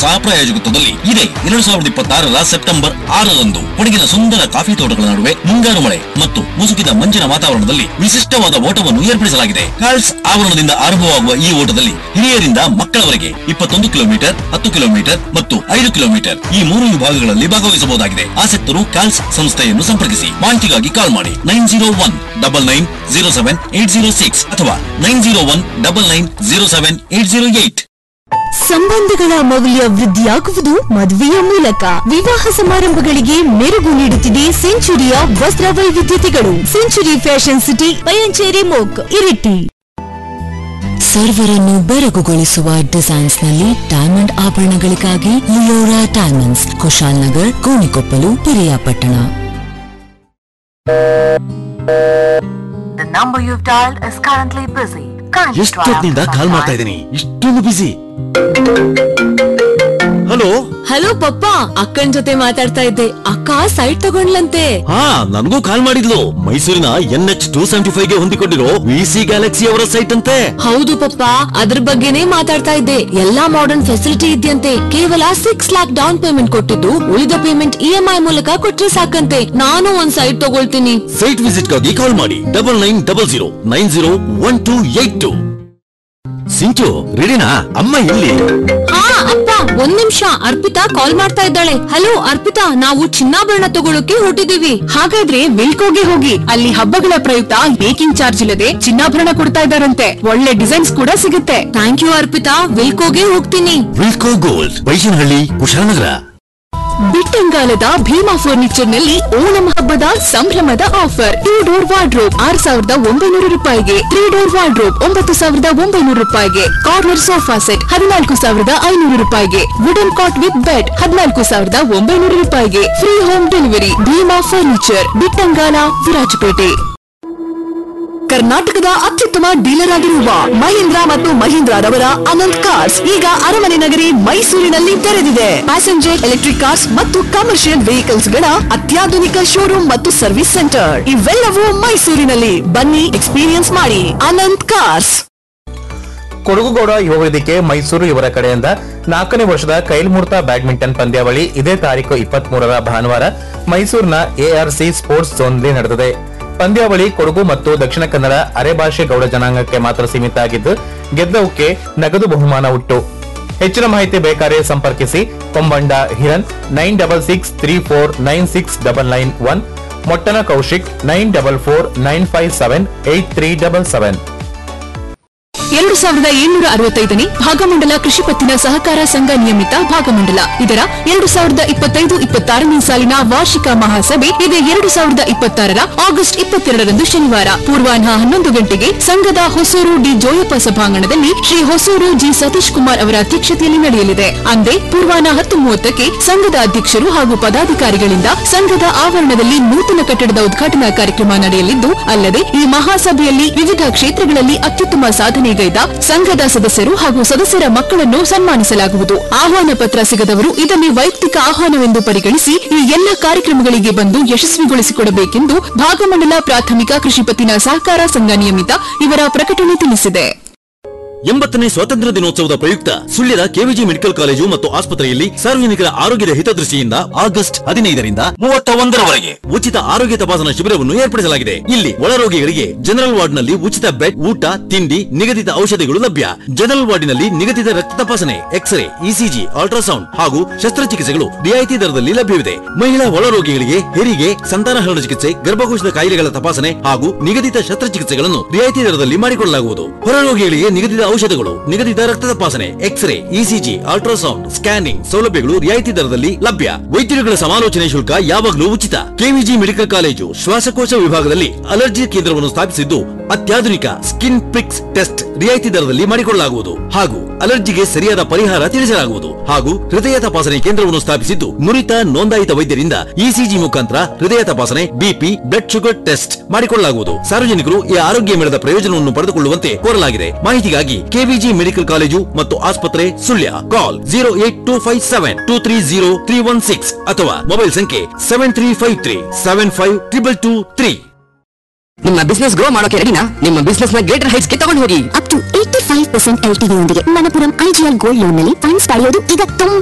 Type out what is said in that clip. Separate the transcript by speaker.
Speaker 1: ಸಹ ಪ್ರಾಯೋಜಕತ್ವದಲ್ಲಿ ಇದೆ 2026 ಸೆಪ್ಟೆಂಬರ್ 6ರಂದು ಕೊಡಗಿನ ಸುಂದರ ಕಾಫಿ ತೋಟಗಳ ನಡುವೆ ಮುಂಗಾರು ಮಳೆ ಮತ್ತು ಮುಸುಕಿದ ಮಂಜಿನ ವಾತಾವರಣದಲ್ಲಿ ವಿಶಿಷ್ಟವಾದ ಓಟವನ್ನು ಏರ್ಪಡಿಸಲಾಗಿದೆ. ಕಾರ್ಲ್ಸ್ ಆವರಣದಿಂದ ಆರಂಭವಾಗುವ ಈ ಓಟದಲ್ಲಿ ಹಿರಿಯರಿಂದ ಮಕ್ಕಳವರೆಗೆ 21 ಕಿಲೋಮೀಟರ್, 10 ಕಿಲೋಮೀಟರ್ ಮತ್ತು 5 ಕಿಲೋಮೀಟರ್ ಈ 3 ವಿಭಾಗಗಳಲ್ಲಿ ಭಾಗವಹಿಸಬಹುದಾಗಿದೆ. ಆಸಕ್ತರು ಕಾರ್ಲ್ಸ್ ಸಂಸ್ಥೆಯನ್ನು ಸಂಪರ್ಕಿಸಿ. ಮಾಹಿತಿಗಾಗಿ ಕಾಲ್ ಮಾಡಿ 9019907806 ಅಥವಾ 9019907808.
Speaker 2: ಸಂಬಂಧಗಳ ಮೌಲ್ಯ ವೃದ್ಧಿಯಾಗುವುದು ಮದುವೆಯ ಮೂಲಕ. ವಿವಾಹ ಸಮಾರಂಭಗಳಿಗೆ ಮೆರುಗು ನೀಡುತ್ತಿದೆ ಸೆಂಚುರಿಯ ವಸ್ತ್ರ ವೈವಿಧ್ಯತೆಗಳು. Century fashion city, Payanchery ಮೋಕ್, Iritty. ಸರ್ವರನ್ನು ಬೆರಗುಗೊಳಿಸುವ designs ನಲ್ಲಿ diamond ಆಭರಣಗಳಿಗಾಗಿ Leora diamonds, Kushal Nagar, Konikoppal, Piriyapatna.
Speaker 3: The number you've dialed is currently busy.
Speaker 4: ಎಷ್ಟೊತ್ತಿನಿಂದ ಕಾಲ್ ಮಾಡ್ತಾ ಇದ್ದೀನಿ, ಇಷ್ಟೊಂದು ಬಿಸಿ. ಹಲೋ
Speaker 2: ಹಲೋ ಪಪ್ಪ, ಅಕ್ಕನ ಜೊತೆ ಮಾತಾಡ್ತಾ ಇದ್ದೆ. ಅಕ್ಕ ಸೈಟ್ ತಗೊಂಡ್ಲಂತೆ.
Speaker 4: ಹಾ, ನನಗೂ ಕಾಲ್ ಮಾಡಿದ್ಲು. ಮೈಸೂರಿನ NH275 ಗೆ ಹೊಂದಿಕೊಂಡಿರೋ VC ಗ್ಯಾಲಕ್ಸಿ ಅವರ ಸೈಟ್ ಅಂತೆ.
Speaker 2: ಹೌದು ಪಪ್ಪ, ಅದ್ರ ಬಗ್ಗೆನೇ ಮಾತಾಡ್ತಾ ಇದ್ದೆ. ಎಲ್ಲಾ ಮಾಡರ್ನ್ ಫೆಸಿಲಿಟಿ ಇದೆಯಂತೆ. ಕೇವಲ 6 lakhs ಡೌನ್ ಪೇಮೆಂಟ್ ಕೊಟ್ಟಿದ್ದು ಉಳಿದ ಪೇಮೆಂಟ್ EMI ಮೂಲಕ ಕೊಟ್ರೆ ಸಾಕಂತೆ. ನಾನು ಒಂದ್ ಸೈಟ್ ತಗೊಳ್ತೀನಿ.
Speaker 4: ಸೈಟ್ ವಿಸಿಟ್ ಗಾಗಿ ಕಾಲ್ ಮಾಡಿ 9900901282. ಸಿಂಚು ರೆಡಿನಾ? ಅಮ್ಮ ಎಲ್ಲಿ?
Speaker 2: ಹಾ ಅಪ್ಪ, ಒಂದ್ ನಿಮಿಷ. ಅರ್ಪಿತಾ ಕಾಲ್ ಮಾಡ್ತಾ ಇದ್ದಾಳೆ. ಹಲೋ ಅರ್ಪಿತಾ, ನಾವು ಚಿನ್ನಾಭರಣ ತಗೊಳ್ಳೋಕೆ ಹೊರಟಿದೀವಿ.
Speaker 5: ಹಾಗಾದ್ರೆ ವಿಲ್ಕೋಗೆ ಹೋಗಿ, ಅಲ್ಲಿ ಹಬ್ಬಗಳ ಪ್ರಯುಕ್ತ ಮೇಕಿಂಗ್ ಚಾರ್ಜ್ ಇಲ್ಲದೆ ಚಿನ್ನಾಭರಣ ಕೊಡ್ತಾ ಇದ್ದಾರಂತೆ. ಒಳ್ಳೆ ಡಿಸೈನ್ಸ್ ಕೂಡ ಸಿಗುತ್ತೆ.
Speaker 2: ಥ್ಯಾಂಕ್ ಯು ಅರ್ಪಿತಾ, ವಿಲ್ಕೋಗೆ ಹೋಗ್ತೀನಿ.
Speaker 4: ವಿಲ್ಕೋ ಗೋಲ್ಡ್, ಬೈಶನಹಳ್ಳಿ, ಕುಶಾಲನಗರ.
Speaker 5: ಬಿಟ್ಟಂಗಾಲದ ಭೀಮಾ ಫರ್ನಿಚರ್ ನಲ್ಲಿ ಓಣಂ ಹಬ್ಬದ ಸಂಭ್ರಮದ ಆಫರ್. 2 ಡೋರ್ ವಾರ್ಡ್ರೋಬ್ 6,900 ರೂಪಾಯಿಗೆ, 3 ಡೋರ್ ವಾರ್ಡ್ರೋಬ್ 9,900 ರೂಪಾಯಿಗೆ, ಕಾರ್ನರ್ ಸೋಫಾ ಸೆಟ್ 14,500 ರೂಪಾಯಿಗೆ, ವುಡನ್ ಕಾಟ್ ವಿತ್ ಬೆಡ್ 14,900 ರೂಪಾಯಿಗೆ. Free home delivery. Bima furniture, Bittangala, Virajpet. ಕರ್ನಾಟಕದ ಅತ್ಯುತ್ತಮ ಡೀಲರ್ ಆಗಿರುವ ಮಹೀಂದ್ರ ಮತ್ತು ಮಹೀಂದ್ರರವರ ಅನಂತ್ ಕಾರ್ಸ್ ಈಗ ಅರಮನೆ ನಗರಿ ಮೈಸೂರಿನಲ್ಲಿ ತೆರೆದಿದೆ. ಪ್ಯಾಸೆಂಜರ್ ಎಲೆಕ್ಟ್ರಿಕ್ ಕಾರ್ಸ್ ಮತ್ತು ಕಮರ್ಷಿಯಲ್ ವೆಹಿಕಲ್ಸ್ ಗಳ ಅತ್ಯಾಧುನಿಕ ಶೋರೂಮ್ ಮತ್ತು ಸರ್ವಿಸ್ ಸೆಂಟರ್ ಇವೆಲ್ಲವೂ ಮೈಸೂರಿನಲ್ಲಿ. ಬನ್ನಿ, ಎಕ್ಸ್ಪೀರಿಯನ್ಸ್ ಮಾಡಿ. ಅನಂತ್ ಕಾರ್ಸ್.
Speaker 6: ಕೊಡಗುಗೌಡ ಯುವ ವೇದಿಕೆ ಮೈಸೂರು ಇವರ ಕಡೆಯಿಂದ 4ನೇ ವರ್ಷದ ಕೈಲ್ಮೂರ್ತ ಬ್ಯಾಡ್ಮಿಂಟನ್ ಪಂದ್ಯಾವಳಿ ಇದೇ ತಾರೀಕು 23ರ ಭಾನುವಾರ ಮೈಸೂರಿನ ARC ಸ್ಪೋರ್ಟ್ಸ್ ಝೋನ್ನಲ್ಲಿ ನಡೆದಿದೆ. ಪಂದ್ಯಾವಳಿ ಕೊಡಗು ಮತ್ತು ದಕ್ಷಿಣ ಕನ್ನಡ ಅರೆಭಾಷೆ ಗೌಡ ಜನಾಂಗಕ್ಕೆ ಮಾತ್ರ ಸೀಮಿತ ಆಗಿದ್ದು, ಗೆದ್ದವಕ್ಕೆ ನಗದು ಬಹುಮಾನ ಉಂಟು. ಹೆಚ್ಚಿನ ಮಾಹಿತಿ ಬೇಕಾದರೆ ಸಂಪರ್ಕಿಸಿ ಕೊಂಬಂಡ ಹಿರನ್ 9634969991, ಮೊಟ್ಟನ ಕೌಶಿಕ್ 9449578377.
Speaker 5: 2765ನೇ ಭಾಗಮಂಡಲ ಕೃಷಿ ಪತ್ತಿನ ಸಹಕಾರ ಸಂಘ ನಿಯಮಿತ ಭಾಗಮಂಡಲ ಇದರ 2025-26ನೇ ಸಾಲಿನ ವಾರ್ಷಿಕ ಮಹಾಸಭೆ ಇದೇ 2026ರ ಆಗಸ್ಟ್ 22ರಂದು ಶನಿವಾರ ಪೂರ್ವಾಹ್ನ 11 ಗಂಟೆಗೆ ಸಂಘದ ಹೊಸೂರು ಡಿ ಜೋಯಪ್ಪ ಸಭಾಂಗಣದಲ್ಲಿ ಶ್ರೀ ಹೊಸೂರು ಜಿ ಸತೀಶ್ ಕುಮಾರ್ ಅವರ ಅಧ್ಯಕ್ಷತೆಯಲ್ಲಿ ನಡೆಯಲಿದೆ. ಅಂದೇ ಪೂರ್ವಾಹ್ನ 10:30ಕ್ಕೆ ಸಂಘದ ಅಧ್ಯಕ್ಷರು ಹಾಗೂ ಪದಾಧಿಕಾರಿಗಳಿಂದ ಸಂಘದ ಆವರಣದಲ್ಲಿ ನೂತನ ಕಟ್ಟಡದ ಉದ್ಘಾಟನಾ ಕಾರ್ಯಕ್ರಮ ನಡೆಯಲಿದ್ದು, ಅಲ್ಲದೆ ಈ ಮಹಾಸಭೆಯಲ್ಲಿ ವಿವಿಧ ಕ್ಷೇತ್ರಗಳಲ್ಲಿ ಅತ್ಯುತ್ತಮ ಸಾಧನೆ ಸಂಘದ ಸದಸ್ಯರು ಹಾಗೂ ಸದಸ್ಯರ ಮಕ್ಕಳನ್ನು ಸನ್ಮಾನಿಸಲಾಗುವುದು. ಆಹ್ವಾನ ಪತ್ರ ಸಿಗದವರು ಇದನ್ನು ವೈಯಕ್ತಿಕ ಆಹ್ವಾನವೆಂದು ಪರಿಗಣಿಸಿ ಈ ಎಲ್ಲ ಕಾರ್ಯಕ್ರಮಗಳಿಗೆ ಬಂದು ಯಶಸ್ವಿಗೊಳಿಸಿಕೊಡಬೇಕೆಂದು ಭಾಗಮಂಡಲ ಪ್ರಾಥಮಿಕ ಕೃಷಿ ಪತ್ತಿನ ಸಹಕಾರ ಸಂಘ ನಿಯಮಿತ ಇವರ ಪ್ರಕಟಣೆ ತಿಳಿಸಿದೆ.
Speaker 4: 80ನೇ ಸ್ವಾತಂತ್ರ್ಯ ದಿನೋತ್ಸವದ ಪ್ರಯುಕ್ತ ಸುಳ್ಯದ ಕೆವಿಜಿ ಮೆಡಿಕಲ್ ಕಾಲೇಜು ಮತ್ತು ಆಸ್ಪತ್ರೆಯಲ್ಲಿ ಸಾರ್ವಜನಿಕರ ಆರೋಗ್ಯದ ಹಿತದೃಷ್ಟಿಯಿಂದ ಆಗಸ್ಟ್ 15ರಿಂದ 31ರವರೆಗೆ ಉಚಿತ ಆರೋಗ್ಯ ತಪಾಸಣಾ ಶಿಬಿರವನ್ನು ಏರ್ಪಡಿಸಲಾಗಿದೆ. ಇಲ್ಲಿ ಒಳರೋಗಿಗಳಿಗೆ ಜನರಲ್ ವಾರ್ಡ್ನಲ್ಲಿ ಉಚಿತ ಬೆಡ್, ಊಟ, ತಿಂಡಿ, ನಿಗದಿತ ಔಷಧಿಗಳು ಲಭ್ಯ. ಜನರಲ್ ವಾರ್ಡಿನಲ್ಲಿ ನಿಗದಿತ ರಕ್ತ ತಪಾಸಣೆ, ಎಕ್ಸ್ರೇ, ECG, ಅಲ್ಟ್ರಾಸೌಂಡ್ ಹಾಗೂ ಶಸ್ತ್ರಚಿಕಿತ್ಸೆಗಳು ರಿಯಾಯಿತಿ ದರದಲ್ಲಿ ಲಭ್ಯವಿದೆ. ಮಹಿಳಾ ಒಳರೋಗಿಗಳಿಗೆ ಹೆರಿಗೆ, ಸಂತಾನಹರಣ ಚಿಕಿತ್ಸೆ, ಗರ್ಭಕೋಶದ ಕಾಯಿಲೆಗಳ ತಪಾಸಣೆ ಹಾಗೂ ನಿಗದಿತ ಶಸ್ತ್ರಚಿಕಿತ್ಸೆಗಳನ್ನು ರಿಯಾಯಿತಿ ದರದಲ್ಲಿ ಮಾಡಿಕೊಳ್ಳಲಾಗುವುದು. ಹೊರರೋಗಿಗಳಿಗೆ ನಿಗದಿತ ಔಷಧಗಳು, ನಿಗದಿತ ರಕ್ತ ತಪಾಸಣೆ, ಎಕ್ಸ್ರೇ, ECG, ಅಲ್ಟ್ರಾಸೌಂಡ್, ಸ್ಕ್ಯಾನಿಂಗ್ ಸೌಲಭ್ಯಗಳು ರಿಯಾಯಿತಿ ದರದಲ್ಲಿ ಲಭ್ಯ. ವೈದ್ಯರುಗಳ ಸಮಾಲೋಚನೆ ಶುಲ್ಕ ಯಾವಾಗಲೂ ಉಚಿತ. ಕೆವಿಜಿ ಮೆಡಿಕಲ್ ಕಾಲೇಜು ಶ್ವಾಸಕೋಶ ವಿಭಾಗದಲ್ಲಿ ಅಲರ್ಜಿ ಕೇಂದ್ರವನ್ನು ಸ್ಥಾಪಿಸಿದ್ದು, ಅತ್ಯಾಧುನಿಕ ಸ್ಕಿನ್ ಪ್ರಿಕ್ಸ್ ಟೆಸ್ಟ್ ರಿಯಾಯಿತಿ ದರದಲ್ಲಿ ಮಾಡಿಕೊಳ್ಳಲಾಗುವುದು ಹಾಗೂ ಅಲರ್ಜಿಗೆ ಸರಿಯಾದ ಪರಿಹಾರ ತಿಳಿಸಲಾಗುವುದು ಹಾಗೂ ಹೃದಯ ತಪಾಸಣೆ ಕೇಂದ್ರವನ್ನು ಸ್ಥಾಪಿಸಿದ್ದು, ನುರಿತ ನೋಂದಾಯಿತ ವೈದ್ಯರಿಂದ ECG ಮುಖಾಂತರ ಹೃದಯ ತಪಾಸಣೆ, BP, ಬ್ಲಡ್ ಶುಗರ್ ಟೆಸ್ಟ್ ಮಾಡಿಕೊಳ್ಳಲಾಗುವುದು. ಸಾರ್ವಜನಿಕರು ಈ ಆರೋಗ್ಯ ಮೇಳದ ಪ್ರಯೋಜನವನ್ನು ಪಡೆದುಕೊಳ್ಳುವಂತೆ ಕೋರಲಾಗಿದೆ. ಮಾಹಿತಿಗಾಗಿ ಕೆವಿಜಿ ಮೆಡಿಕಲ್ ಕಾಲೇಜು ಮತ್ತು ಆಸ್ಪತ್ರೆ, ಸುಳ್ಯ. ಕಾಲ್ 08257230316 ಅಥವಾ ಮೊಬೈಲ್ ಸಂಖ್ಯೆ 7353752223.
Speaker 7: ನಿಮ್ಮ ಬಿಸ್ನೆಸ್ ಗ್ರೋ ಮಾಡೋಕೆ ರೆಡಿನಾ? ನಿಮ್ಮ ಬಿಸ್ನೆಸ್ ನ ಗ್ರೇಟರ್ ಹೈಟ್ಸ್ ಗೆ ತಗೊಂಡು ಹೋಗಿ.
Speaker 8: ಅಪ್ ಟು 85% LTV ಯೊಂದಿಗೆ ಮಣಪುರಂ IGL ಗೋಲ್ಡ್ ಲೋನ್ ನಲ್ಲಿ ಫಂಡ್ಸ್ ಪಡೆಯೋದು ಈಗ ತುಂಬಾ